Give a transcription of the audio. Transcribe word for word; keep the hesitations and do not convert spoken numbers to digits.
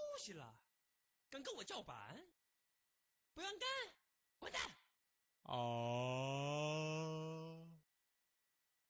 息了，敢跟我叫板？不让干！